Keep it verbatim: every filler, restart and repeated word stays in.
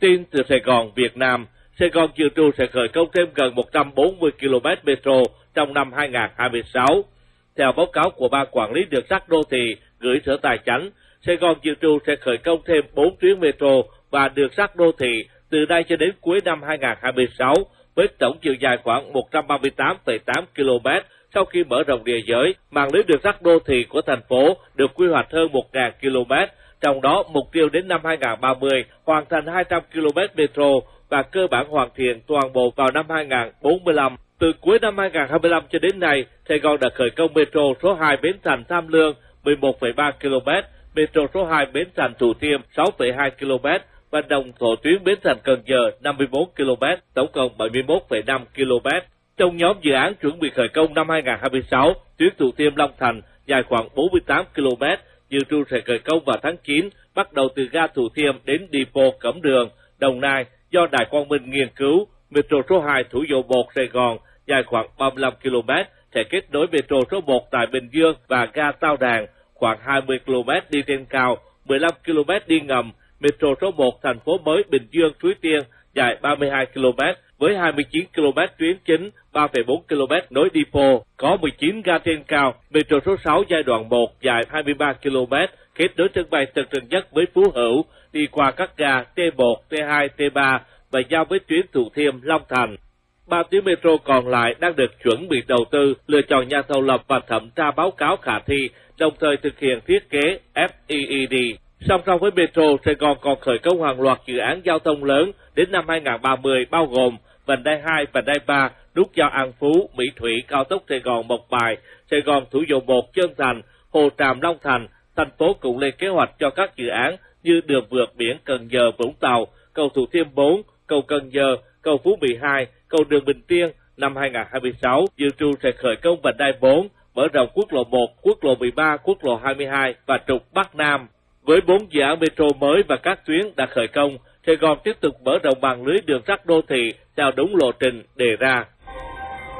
Tin từ Sài Gòn, Việt Nam, Sài Gòn dự trù sẽ khởi công thêm gần một trăm bốn mươi ki lô mét metro trong năm hai nghìn không trăm hai mươi sáu. Theo báo cáo của Ban Quản lý Đường sắt Đô thị gửi Sở Tài chánh, Sài Gòn dự trù sẽ khởi công thêm bốn tuyến metro và đường sắt đô thị từ nay cho đến cuối năm hai nghìn không trăm hai mươi sáu, với tổng chiều dài khoảng một trăm ba mươi tám phẩy tám ki lô mét. Sau khi mở rộng địa giới, mạng lưới đường sắt đô thị của thành phố được quy hoạch hơn một nghìn ki lô mét, trong đó mục tiêu đến năm hai nghìn không trăm ba mươi hoàn thành hai trăm ki lô mét metro và cơ bản hoàn thiện toàn bộ vào năm hai nghìn không trăm bốn mươi lăm. Từ cuối năm hai nghìn không trăm hai mươi lăm cho đến nay, Sài Gòn đã khởi công metro số hai Bến Thành Tham Lương mười một phẩy ba ki lô mét, metro số hai Bến Thành Thủ Thiêm sáu phẩy hai ki lô mét và đồng thổ tuyến Bến Thành Cần Giờ năm mươi mốt ki lô mét, tổng cộng bảy mươi mốt phẩy năm ki lô mét. Trong nhóm dự án chuẩn bị khởi công năm hai nghìn không trăm hai mươi sáu, tuyến Thủ Thiêm Long Thành dài khoảng bốn mươi tám ki lô mét, dự trù sẽ khởi công vào tháng chín, bắt đầu từ ga Thủ Thiêm đến depot Cẩm Đường, Đồng Nai do Đài Quang Minh nghiên cứu. Metro số hai Thủ Dầu Một Sài Gòn dài khoảng ba mươi lăm ki lô mét sẽ kết nối metro số một tại Bình Dương và ga Tao Đàn khoảng hai mươi ki lô mét đi trên cao, mười lăm ki lô mét đi ngầm. Metro số một Thành phố Mới Bình Dương Suối Tiên dài ba mươi hai ki lô mét với hai mươi chín ki lô mét tuyến chính, ba phẩy bốn ki lô mét nối depot, có mười chín ga trên cao. Metro số sáu giai đoạn một dài hai mươi ba ki lô mét kết nối sân bay Tân Sơn Nhất với Phú Hữu, đi qua các ga T một, T hai, T ba và giao với tuyến Thủ Thiêm, Long Thành. Ba tuyến metro còn lại đang được chuẩn bị đầu tư, lựa chọn nhà thầu lập và thẩm tra báo cáo khả thi, đồng thời thực hiện thiết kế F E E D. Song song với metro, Sài Gòn còn khởi công hàng loạt dự án giao thông lớn đến năm hai nghìn không trăm ba mươi, bao gồm vành đai hai, vành đai ba, nút giao An Phú, Mỹ Thủy, cao tốc Sài Gòn Mộc Bài, Sài Gòn Thủ Dầu Một, Trân Thành, Hồ Tràm, Long Thành. Thành phố cũng lên kế hoạch cho các dự án như đường vượt biển Cần Giờ, Vũng Tàu, cầu Thủ Thiêm bốn, cầu Cần Giờ, cầu Phú Mỹ hai, cầu đường Bình Tiên. Năm hai nghìn không trăm hai mươi sáu, dự trù sẽ khởi công vành đai bốn, mở rộng quốc lộ một, quốc lộ mười ba, quốc lộ hai mươi hai và trục Bắc Nam. Với bốn dự án metro mới và các tuyến đã khởi công, Sài Gòn tiếp tục mở rộng mạng lưới đường sắt đô thị theo đúng lộ trình đề ra.